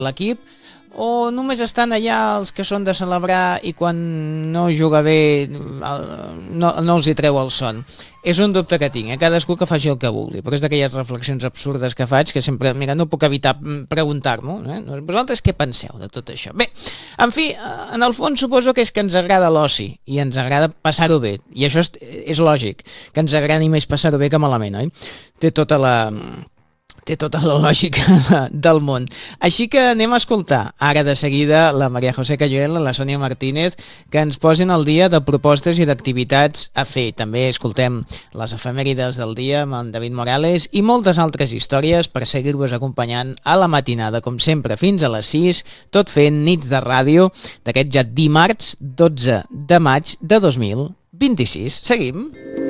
l'equip, o només estan allà els que són de celebrar i quan no juga bé no els hi treu el son? És un dubte que tinc, cadascú que faci el que vulgui, però és d'aquelles reflexions absurdes que faig que sempre, mira, no puc evitar preguntar-m'ho, vosaltres què penseu de tot això? Bé, en fi, en el fons suposo que és que ens agrada l'oci i ens agrada passar-ho bé, i això és lògic, que ens agradi més passar-ho bé que malament, oi? Té tota la lògica del món. Així que anem a escoltar ara de seguida la Maria José Cayuel i la Sònia Martínez, que ens posin al dia de propostes i d'activitats a fer. També escoltem les efemèrides del dia amb en David Morales i moltes altres històries per seguir-vos acompanyant a la matinada, com sempre, fins a les 6, tot fent nits de ràdio d'aquest ja dimarts 12 de maig de 2026. Seguim.